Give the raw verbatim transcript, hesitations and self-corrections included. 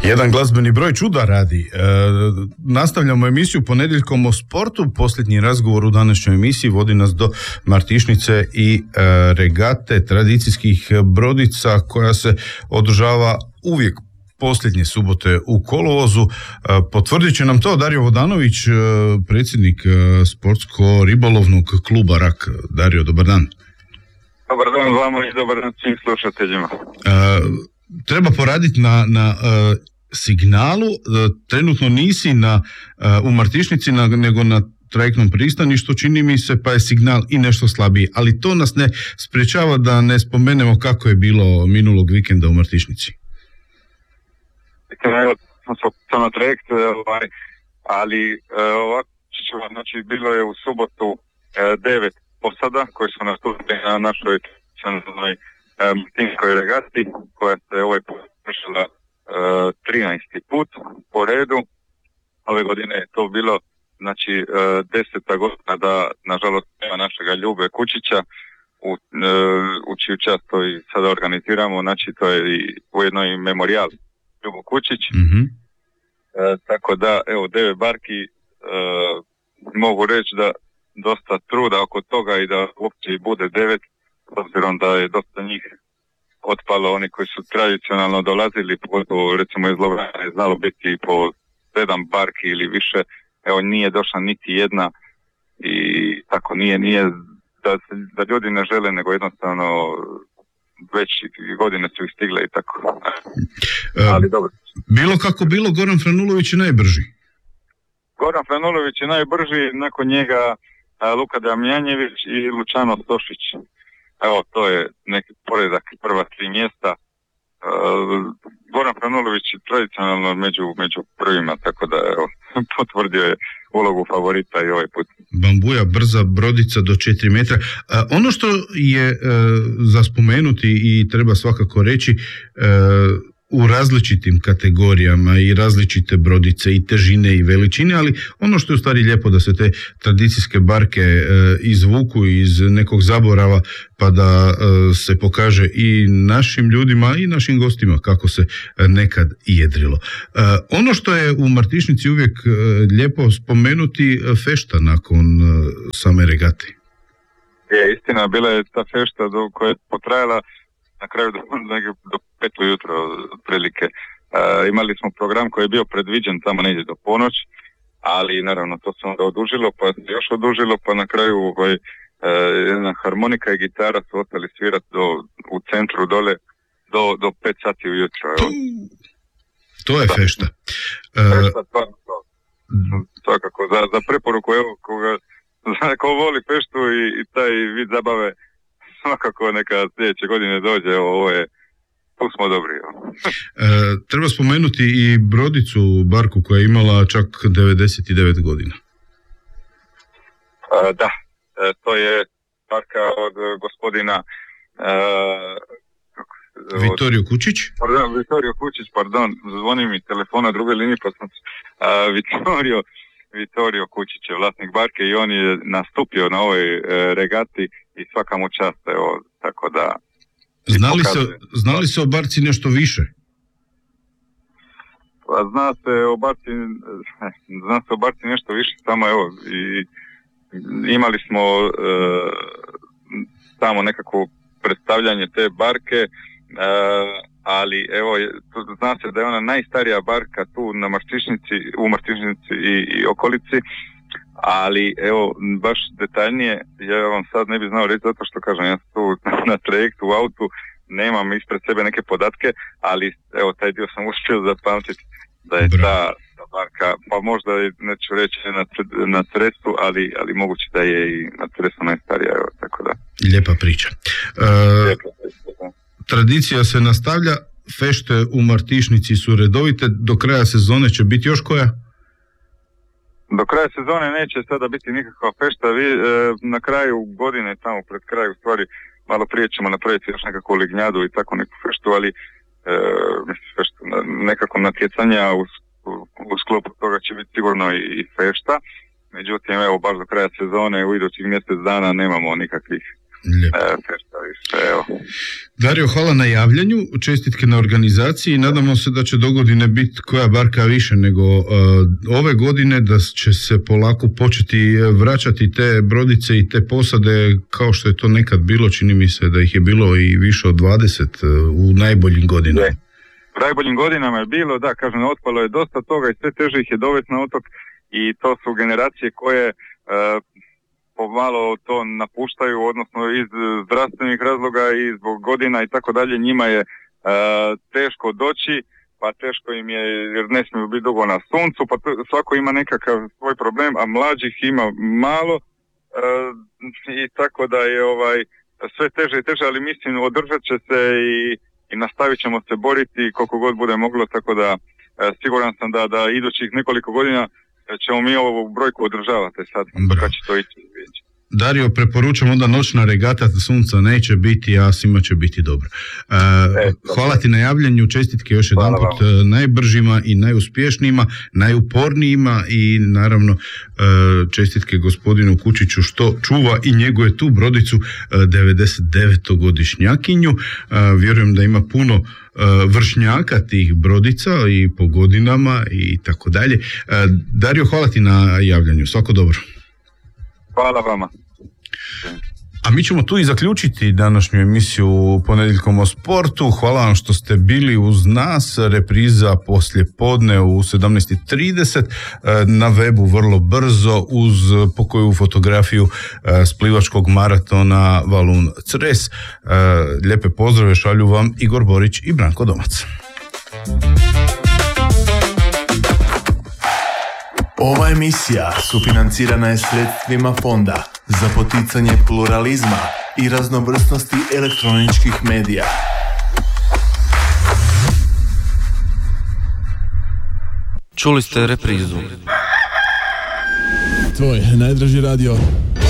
Jedan glazbeni broj čuda radi. E, nastavljamo emisiju ponedjeljkom o sportu. Posljednji razgovor u današnjoj emisiji vodi nas do Martišnice i e, regate tradicijskih brodica koja se održava uvijek posljednje subote u kolovozu. E, potvrdit će nam to Dario Vodanović, e, predsjednik e, sportsko-ribolovnog kluba Rak. Dario, dobar dan. Dobar dan vama i dobar dan svim slušateljima. E, treba poraditi na, na uh, signalu. Uh, trenutno nisi na, uh, u Martišnici na, nego na trajektnom pristaništu, čini mi se, pa je signal i nešto slabiji, ali to nas ne sprečava da ne spomenemo kako je bilo minulog vikenda u Martišnici. Evo, sam na trajekt, ali ovako, znači bilo je u subotu devet posada koji su nastupili na našoj nacionalnoj timskoj regati koja se ovaj put vršila uh, trinaesti put po redu. Ove godine je to bilo znači uh, deseta godina da nažalost nema našega Ljube Kučića u, uh, u čiju čast to i sada organiziramo, znači to je i ujedno i memorijal Ljubo Kučić. Mm-hmm. Uh, tako da evo devet barki, uh, mogu reći da dosta truda oko toga i da uopće i bude devet, obzirom da je dosta njih otpalo, oni koji su tradicionalno dolazili, pogotovo recimo iz Lovrana je znalo biti po sedam barki ili više, evo nije došla niti jedna i tako nije, nije da, da ljudi ne žele, nego jednostavno već godine su ih stigle i tako. E, Ali dobro. Bilo kako bilo, Goran Franulović je najbrži. Goran Franulović je najbrži, nakon njega Luka Damjanjević i Lučano Stošić. Evo, to je neki poredak prva tri mjesta. Uh, Goran Franulović je tradicionalno među, među prvima, tako da evo, potvrdio je ulogu favorita i ovaj put. Bambuja, brza brodica do četiri metra. Uh, ono što je uh, za spomenuti i treba svakako reći, uh, u različitim kategorijama i različite brodice i težine i veličine, ali ono što je u stvari lijepo da se te tradicijske barke e, izvuku iz nekog zaborava pa da e, se pokaže i našim ljudima i našim gostima kako se e, nekad i jedrilo. E, ono što je u Martišnici uvijek e, lijepo spomenuti, fešta nakon e, same regate. Je, istina, bila je ta fešta do, koja je potrajala na kraju do, do pet ujutro otprilike. E, imali smo program koji je bio predviđen tamo negdje do ponoć, ali naravno to se onda odužilo, pa se još odužilo, pa na kraju ovaj, e, jedna harmonika i gitara su ostali svirati do, u centru dole do, do pet sati ujutro. Evo. To je fešta. E... Fešta, stvarno, svakako. Za, za preporuku, evo, koga, za ko voli feštu i, i taj vid zabave, svakako neka sljedeće godine dođe, evo, ovo je, tu smo dobri. E, treba spomenuti i brodicu, barku koja je imala čak devedeset devet godina. E, da, e, to je barka od gospodina e, Vittorio Kučić. Pardon, Vittorio Kučić, pardon, zvoni mi telefona druge linije, pa sam e, Vittorio, Vittorio Kučić je vlasnik barke i on je nastupio na ovoj e, regati i svaka mu čast, evo, tako da... Znali se, znali se o barci nešto više? Pa zna se o barci, zna se o barci nešto više, samo evo, i imali smo e, tamo nekako predstavljanje te barke, e, ali evo, zna se da je ona najstarija barka tu na Martišnici, u Martišnici i, i okolici, ali evo, baš detaljnije, ja vam sad ne bih znao reći zato što kažem, ja sam tu na trajektu u autu, nemam ispred sebe neke podatke, ali evo, taj dio sam uspio zapamtiti da je ta, ta barka, pa možda neću reći na, na Cresu, ali, ali moguće da je i na Cresu najstarija, evo, tako da. Lijepa priča. E, Lijepa priča, da. Tradicija se nastavlja, fešte u Martišnici su redovite, do kraja sezone će biti još koja? Do kraja sezone neće sada biti nikakva fešta, vi e, na kraju godine, tamo pred kraju, u stvari malo prije ćemo napraviti još nekakvu lignjadu i tako neku feštu, ali e, mislim, feštu, nekako natjecanja u, u, u sklopu toga će biti sigurno i, i fešta, međutim evo baš do kraja sezone u idućih mjesec dana nemamo nikakvih Lijepo. E, sve, evo. Dario, hvala na javljanju, čestitke na organizaciji i nadamo se da će dogodine biti koja barka više nego uh, ove godine, da će se polako početi vraćati te brodice i te posade kao što je to nekad bilo, čini mi se da ih je bilo i više od dvadeset uh, u najboljim godinama. Je. U najboljim godinama je bilo, da, kažem, otpalo je dosta toga i sve teže ih je dovesti na otok i to su generacije koje uh, pomalo to napuštaju, odnosno iz zdravstvenih razloga i zbog godina i tako dalje, njima je uh, teško doći, pa teško im je jer ne smiju biti dugo na suncu, pa to, svako ima nekakav svoj problem, a mlađih ima malo uh, i tako da je ovaj sve teže i teže, ali mislim održat će se i, i nastavit ćemo se boriti koliko god bude moglo, tako da uh, siguran sam da, da idućih nekoliko godina ćemo mi ovu brojku održavati sad, kad će to ići. Dario, preporučam onda noćna regata, sunca neće biti, a svima će biti dobro. E, e, hvala ti na javljanju, čestitke još jedan put najbržima i najuspješnijima, najupornijima i naravno čestitke gospodinu Kučiću što čuva i njeguje tu brodicu devedeset devetogodišnjakinju. Vjerujem da ima puno vršnjaka tih brodica i po godinama i tako dalje. Dario, hvala ti na javljanju, svako dobro. Hvala vama. A mi ćemo tu i zaključiti današnju emisiju Ponedjeljkom o sportu. Hvala vam što ste bili uz nas. Repriza poslije podne u sedamnaest i trideset. Na webu vrlo brzo uz pokoju fotografiju splivačkog maratona Valun Cres. Lijepe pozdrave šalju vam Igor Borić i Branko Domac. Ova emisija sufinancirana je sredstvima Fonda za poticanje pluralizma i raznovrsnosti elektroničkih medija. Čuli ste reprizu. Tvoj najdraži radio.